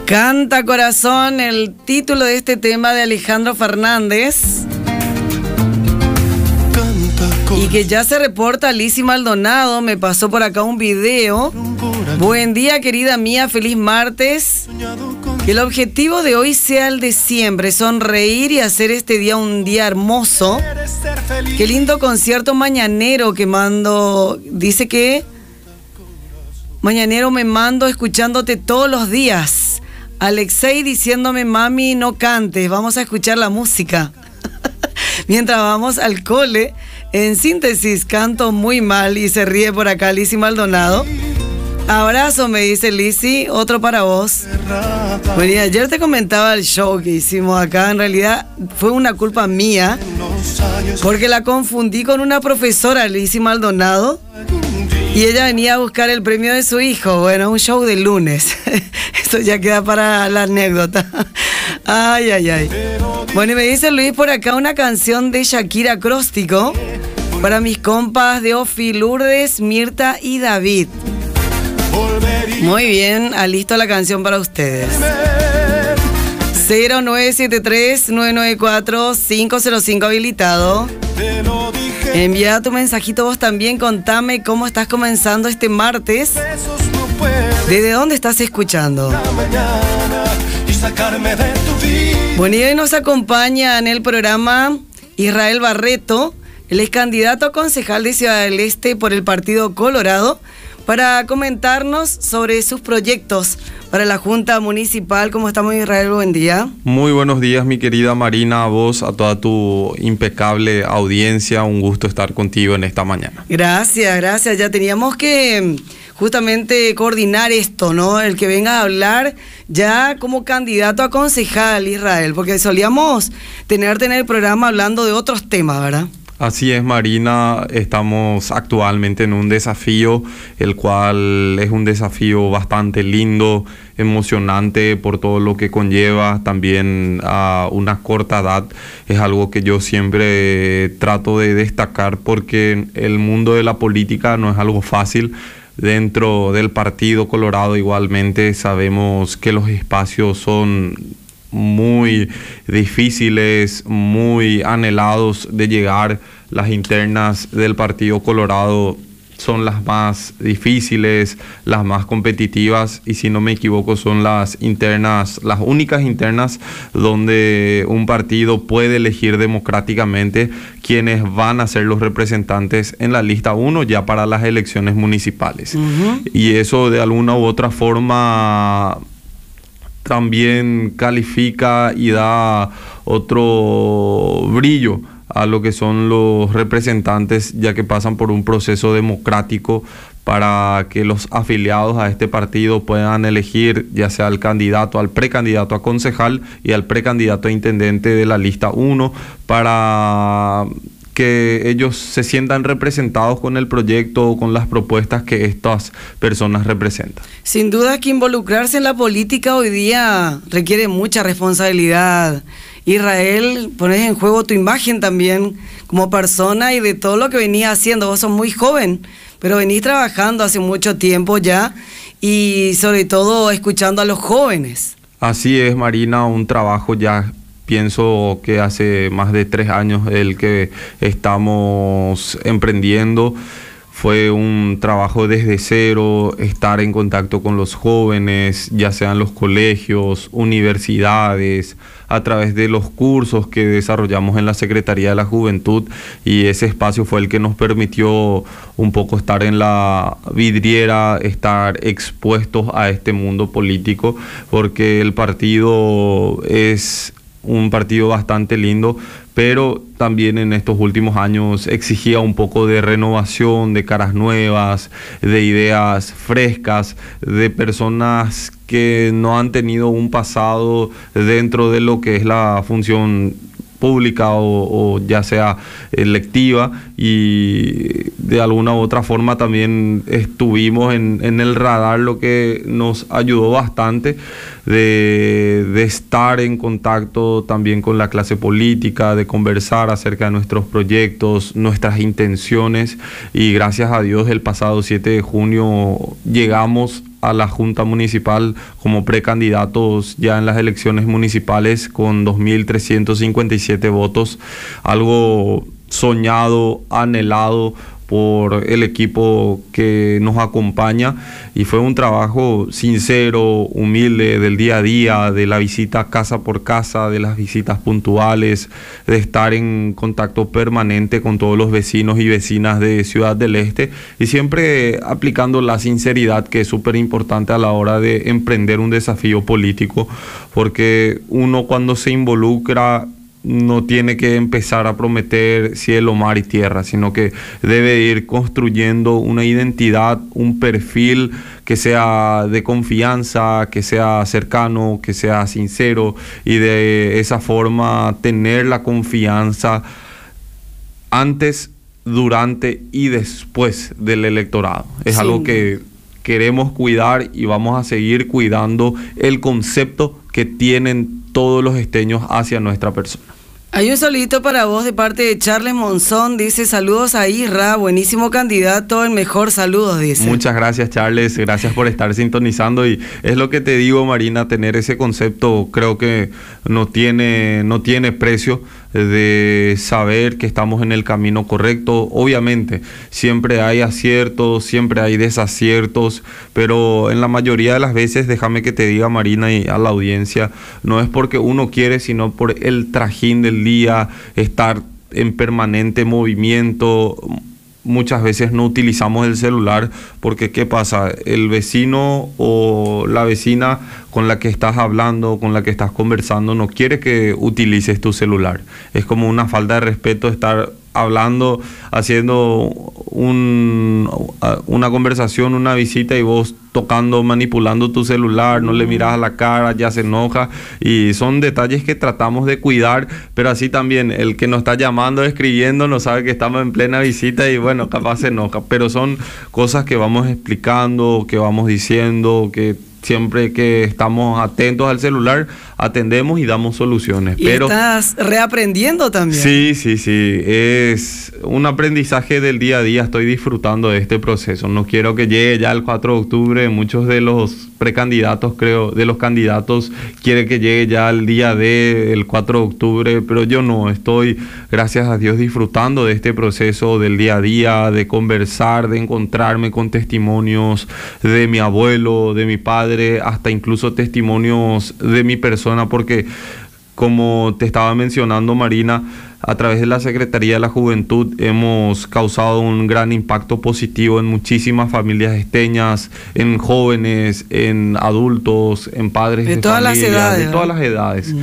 Canta Corazón, el título de este tema de Alejandro Fernández. Y que ya se reporta Lizzy Maldonado, me pasó por acá un video. Buen día, querida mía, feliz martes. Que el objetivo de hoy sea el de siempre, sonreír y hacer este día un día hermoso. Qué lindo concierto mañanero que mando. Dice que mañanero me mando escuchándote todos los días. Alexei diciéndome, mami, no cantes, vamos a escuchar la música. Mientras vamos al cole, en síntesis, canto muy mal y se ríe por acá Lizzy Maldonado. Abrazo, me dice Lizzy, otro para vos. Bueno, y ayer te comentaba el show que hicimos acá, en realidad fue una culpa mía, porque la confundí con una profesora, Lizzy Maldonado, y ella venía a buscar el premio de su hijo. Bueno, un show de lunes. Eso ya queda para la anécdota. Ay, ay, ay. Bueno, y me dice Luis por acá una canción de Shakira Acróstico para mis compas de Ofi, Lourdes, Mirta y David. Muy bien, listo la canción para ustedes. 0973-994-505 habilitado. Envía tu mensajito vos también, contame cómo estás comenzando este martes. ¿Desde dónde estás escuchando? Bueno, y hoy nos acompaña en el programa Israel Barreto. Él es candidato a concejal de Ciudad del Este por el Partido Colorado, para comentarnos sobre sus proyectos para la Junta Municipal. ¿Cómo estamos, Israel? Buen día. Muy buenos días, mi querida Marina, a vos, a toda tu impecable audiencia. Un gusto estar contigo en esta mañana. Gracias, gracias. Ya teníamos que justamente coordinar esto, ¿no? El que venga a hablar ya como candidato a concejal, Israel, porque solíamos tenerte en el programa hablando de otros temas, ¿verdad? Así es, Marina, estamos actualmente en un desafío, el cual es un desafío bastante lindo, emocionante por todo lo que conlleva, también a una corta edad. Es algo que yo siempre trato de destacar, porque el mundo de la política no es algo fácil. Dentro del Partido Colorado igualmente sabemos que los espacios son muy difíciles, muy anhelados de llegar. Las internas del Partido Colorado son las más difíciles, las más competitivas, y si no me equivoco son las internas, las únicas internas donde un partido puede elegir democráticamente quienes van a ser los representantes en la lista 1 ya para las elecciones municipales. Y eso de alguna u otra forma también califica y da otro brillo a lo que son los representantes, ya que pasan por un proceso democrático para que los afiliados a este partido puedan elegir ya sea al candidato, al precandidato a concejal y al precandidato a intendente de la lista 1, para que ellos se sientan representados con el proyecto o con las propuestas que estas personas representan. Sin duda que involucrarse en la política hoy día requiere mucha responsabilidad. Israel, pones en juego tu imagen también como persona y de todo lo que venís haciendo. Vos sos muy joven, pero venís trabajando hace mucho tiempo ya y sobre todo escuchando a los jóvenes. Así es, Marina, un trabajo ya. Pienso que hace más de 3 años el que estamos emprendiendo. Fue un trabajo desde cero, estar en contacto con los jóvenes, ya sean los colegios, universidades, a través de los cursos que desarrollamos en la Secretaría de la Juventud, y ese espacio fue el que nos permitió un poco estar en la vidriera, estar expuestos a este mundo político, porque el partido es un partido bastante lindo, pero también en estos últimos años exigía un poco de renovación, de caras nuevas, de ideas frescas, de personas que no han tenido un pasado dentro de lo que es la función pública o ya sea electiva, y de alguna u otra forma también estuvimos en el radar, lo que nos ayudó bastante de estar en contacto también con la clase política, de conversar acerca de nuestros proyectos, nuestras intenciones, y gracias a Dios el pasado 7 de junio llegamos a la Junta Municipal como precandidatos ya en las elecciones municipales con 2.357 votos, algo soñado, anhelado por el equipo que nos acompaña, y fue un trabajo sincero, humilde, del día a día, de la visita casa por casa, de las visitas puntuales, de estar en contacto permanente con todos los vecinos y vecinas de Ciudad del Este, y siempre aplicando la sinceridad, que es súper importante a la hora de emprender un desafío político, porque uno cuando se involucra no tiene que empezar a prometer cielo, mar y tierra, sino que debe ir construyendo una identidad, un perfil que sea de confianza, que sea cercano, que sea sincero, y de esa forma tener la confianza antes, durante y después del electorado. Es algo que queremos cuidar y vamos a seguir cuidando el concepto que tienen todos los esteños hacia nuestra persona. Hay un saludito para vos de parte de Charles Monzón, dice: saludos a Isra, buenísimo candidato, el mejor, saludos, dice. Muchas gracias, Charles, gracias por estar sintonizando, y es lo que te digo, Marina, tener ese concepto creo que no tiene precio, de saber que estamos en el camino correcto. Obviamente siempre hay aciertos, siempre hay desaciertos, pero en la mayoría de las veces, déjame que te diga, Marina, y a la audiencia, no es porque uno quiere, sino por el trajín del día, estar en permanente movimiento. Muchas veces no utilizamos el celular porque ¿qué pasa? El vecino o la vecina con la que estás hablando, con la que estás conversando, no quiere que utilices tu celular. Es como una falta de respeto estar hablando, haciendo una conversación, una visita, y vos tocando, manipulando tu celular, no le miras a la cara, ya se enoja, y son detalles que tratamos de cuidar, pero así también el que nos está llamando, escribiendo, no sabe que estamos en plena visita y bueno, capaz se enoja, pero son cosas que vamos explicando, que vamos diciendo, que siempre que estamos atentos al celular, atendemos y damos soluciones. Y pero estás reaprendiendo también. Sí, es un aprendizaje del día a día, estoy disfrutando de este proceso. No quiero que llegue ya el 4 de octubre, muchos de los precandidatos, creo, de los candidatos, quieren que llegue ya el día del 4 de octubre, pero yo no, estoy, gracias a Dios, disfrutando de este proceso del día a día, de conversar, de encontrarme con testimonios de mi abuelo, de mi padre, hasta incluso testimonios de mi persona, porque como te estaba mencionando, Marina, a través de la Secretaría de la Juventud hemos causado un gran impacto positivo en muchísimas familias esteñas, en jóvenes, en adultos, en padres de todas familia, las edades, de todas las edades.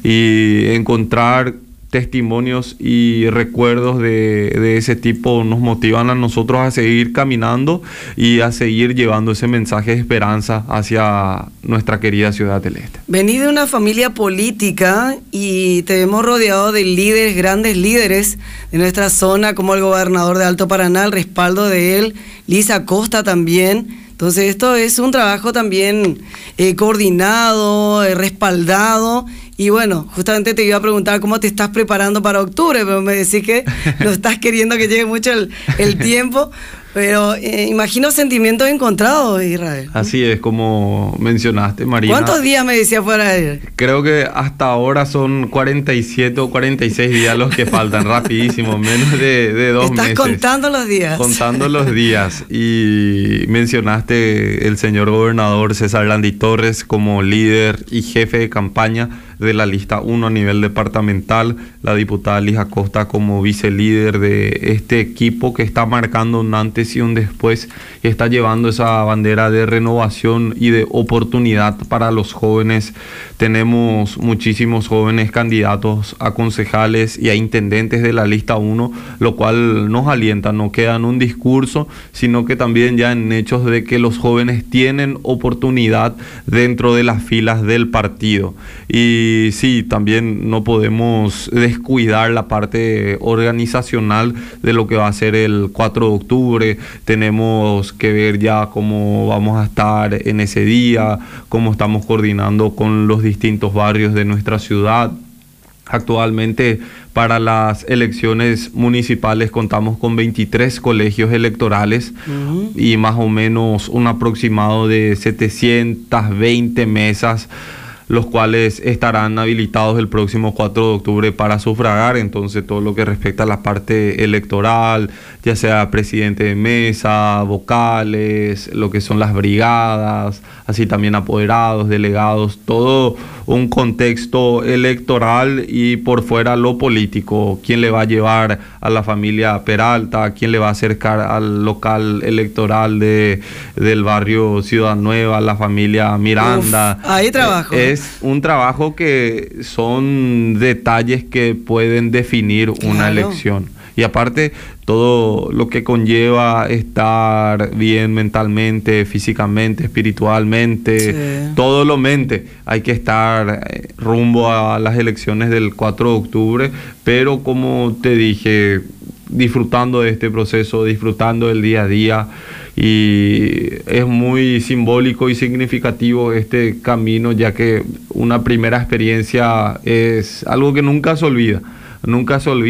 Y encontrar testimonios y recuerdos de ese tipo nos motivan a nosotros a seguir caminando y a seguir llevando ese mensaje de esperanza hacia nuestra querida Ciudad del Este. Venís de una familia política y te hemos rodeado de líderes, grandes líderes de nuestra zona, como el gobernador de Alto Paraná, el respaldo de él, Lisa Costa también. Entonces esto es un trabajo también coordinado, respaldado. Y bueno, justamente te iba a preguntar cómo te estás preparando para octubre, pero me decís que no estás queriendo que llegue mucho el tiempo. Pero imagino sentimientos encontrados, Israel. Así es, como mencionaste, Marina. ¿Cuántos días me decía fuera de él? Creo que hasta ahora son 47 o 46 días los que faltan, rapidísimo, menos de 2 meses. Estás contando los días. Contando los días. Y mencionaste el señor gobernador César Landy Torres como líder y jefe de campaña de la lista 1 a nivel departamental, la diputada Lisa Costa como vicelíder de este equipo que está marcando un antes y un después y está llevando esa bandera de renovación y de oportunidad para los jóvenes. Tenemos muchísimos jóvenes candidatos a concejales y a intendentes de la lista 1, lo cual nos alienta, no queda en un discurso, sino que también ya en hechos de que los jóvenes tienen oportunidad dentro de las filas del partido. Y sí, también no podemos descuidar la parte organizacional de lo que va a ser el 4 de octubre. Tenemos que ver ya cómo vamos a estar en ese día, cómo estamos coordinando con los distintos barrios de nuestra ciudad. Actualmente para las elecciones municipales contamos con 23 colegios electorales y más o menos un aproximado de 720 mesas, los cuales estarán habilitados el próximo 4 de octubre para sufragar. Entonces todo lo que respecta a la parte electoral, ya sea presidente de mesa, vocales, lo que son las brigadas, así también apoderados, delegados, todo un contexto electoral y por fuera lo político, quién le va a llevar a la familia Peralta, quién le va a acercar al local electoral del barrio Ciudad Nueva, la familia Miranda. Ahí trabajo. Es un trabajo que son detalles que pueden definir una elección. Y aparte, todo lo que conlleva estar bien mentalmente, físicamente, espiritualmente, todo lo mente. Hay que estar rumbo a las elecciones del 4 de octubre, pero como te dije, disfrutando de este proceso, disfrutando del día a día. Y es muy simbólico y significativo este camino, ya que una primera experiencia es algo que nunca se olvida. Nunca se olvida.